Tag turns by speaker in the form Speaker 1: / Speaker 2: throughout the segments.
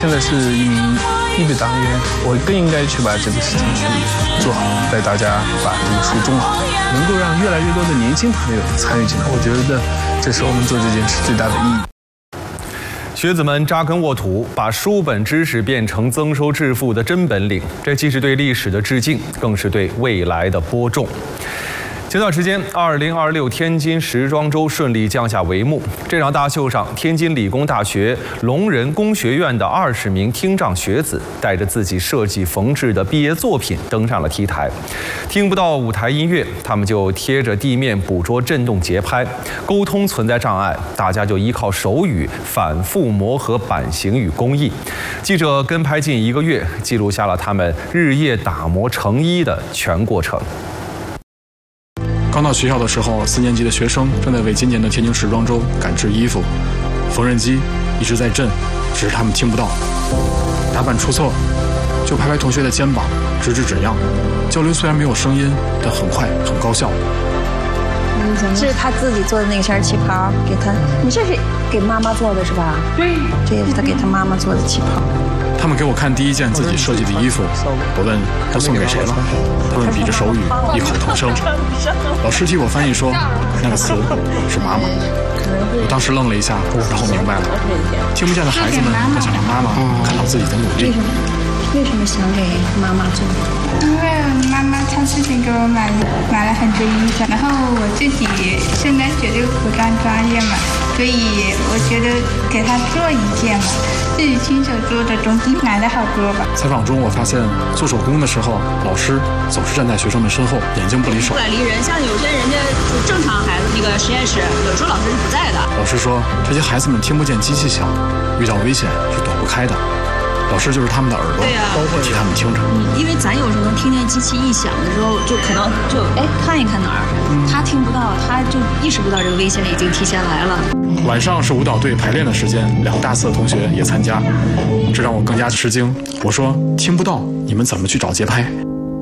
Speaker 1: 现在是一名预备党员，我更应该去把这个事情去做好，带大家把这个书种好，能够让越来越多的年轻朋友参与进来。我觉得这是我们做这件事最大的意义。
Speaker 2: 学子们扎根沃土，把书本知识变成增收致富的真本领，这既是对历史的致敬，更是对未来的播种。前段时间，2026天津时装周顺利降下帷幕。这场大秀上，天津理工大学龙仁工学院的20名听障学子带着自己设计缝制的毕业作品登上了 T 台。听不到舞台音乐，他们就贴着地面捕捉震动节拍。沟通存在障碍，大家就依靠手语反复磨合版型与工艺。记者跟拍近1个月，记录下了他们日夜打磨成衣的全过程。
Speaker 3: 刚到学校的时候，4年级的学生正在为今年的天津时装周赶制衣服，缝纫机一直在震，只是他们听不到。打板出错，就拍拍同学的肩膀，指指怎样。交流虽然没有声音，但很快很高效。
Speaker 4: 这是他自己做的那个身旗袍，给他。你这是给妈妈做的是吧？对，这也是他给他妈妈做的旗袍。
Speaker 3: 他们给我看第一件自己设计的衣服，我问都送给谁了，他们比着手语异口同声。老师替我翻译说，那个词是妈妈。我当时愣了一下，然后明白了，听不见的孩子们都想让妈妈看到自己的努力。
Speaker 4: 为什么想给妈妈做？
Speaker 5: 因为妈妈她之前给我买了很多衣服，然后我自己现在学这个服装专业嘛，所以我觉得给她做一件嘛，自己亲手做的总比买的好多吧。
Speaker 3: 采访中我发现，做手工的时候，老师总是站在学生们身后，眼睛不离手。
Speaker 6: 不敢离人，像有些人家就正常孩子那个实验室，有时候老师是不在的。
Speaker 3: 老师说，这些孩子们听不见机器响，遇到危险是躲不开的。老师就是他们的耳朵，替他们听着。
Speaker 6: 因为咱有时候能听见机器一响的时候，就可能就看一看哪儿，他听不到，他就意识不到这个危险已经提前来了。
Speaker 3: 晚上是舞蹈队排练的时间，2大4的同学也参加，这让我更加吃惊。我说听不到，你们怎么去找节拍？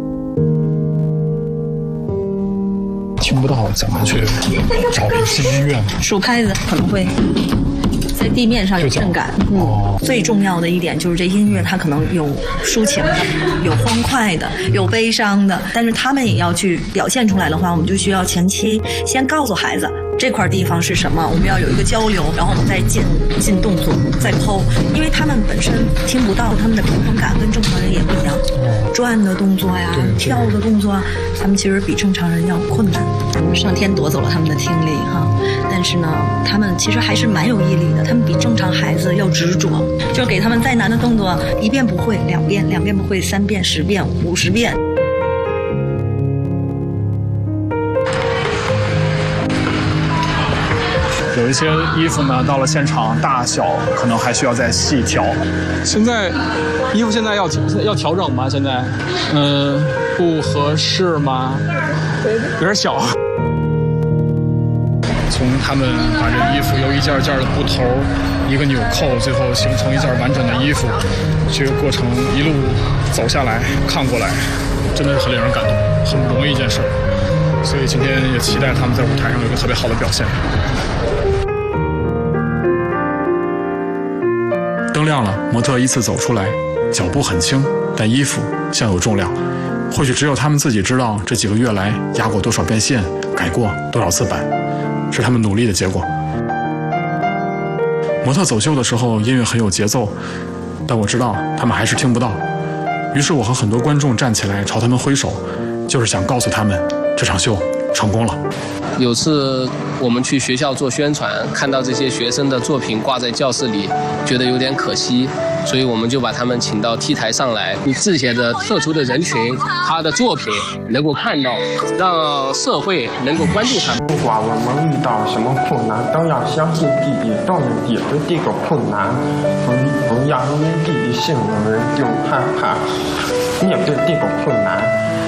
Speaker 3: 听不到怎么去找一些音乐呢？
Speaker 7: 数拍子可能会在地面上有震感。最重要的一点就是这音乐它可能有抒情的，有欢快的，有悲伤的，但是他们也要去表现出来的话，我们就需要前期先告诉孩子这块地方是什么，我们要有一个交流，然后我们再进动作，再抛，因为他们本身听不到，他们的平衡感跟正常人也不一样，转的动作呀，跳的动作，他们其实比正常人要困难。上天夺走了他们的听力哈，但是呢，他们其实还是蛮有毅力的，他们比正常孩子要执着，就给他们再难的动作，1遍不会2遍，2遍不会3遍、10遍、50遍。
Speaker 3: 有一些衣服呢，到了现场大小可能还需要再细调。
Speaker 8: 现在衣服要调整吗？现在，不合适吗？有点小。
Speaker 3: 从他们把这衣服由一件件的布头，一个纽扣，最后形成一件完整的衣服，这个过程一路走下来，看过来，真的是很令人感动，很不容易一件事。所以今天也期待他们在舞台上有一个特别好的表现。灯亮了，模特依次走出来，脚步很轻，但衣服像有重量。或许只有他们自己知道，这几个月来压过多少遍线，改过多少次版，是他们努力的结果。模特走秀的时候，音乐很有节奏，但我知道他们还是听不到。于是我和很多观众站起来朝他们挥手，就是想告诉他们，这场秀成功了。
Speaker 9: 有次我们去学校做宣传，看到这些学生的作品挂在教室里，觉得有点可惜，所以我们就把他们请到 T 台上来，以这些的特殊的人群，他的作品能够看到，让社会能够关注他们。
Speaker 10: 不管我们遇到什么困难，都要相信弟弟都能解决这个困难，不要因为弟弟是我们就害怕面对这个困难。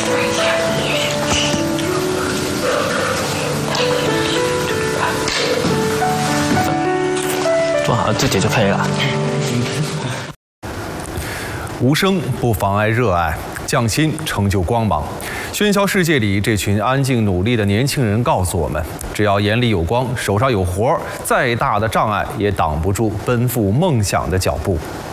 Speaker 11: 做好自己就可以了。
Speaker 2: 无声不妨碍热爱，匠心成就光芒。喧嚣世界里，这群安静努力的年轻人告诉我们：只要眼里有光，手上有活，再大的障碍也挡不住奔赴梦想的脚步。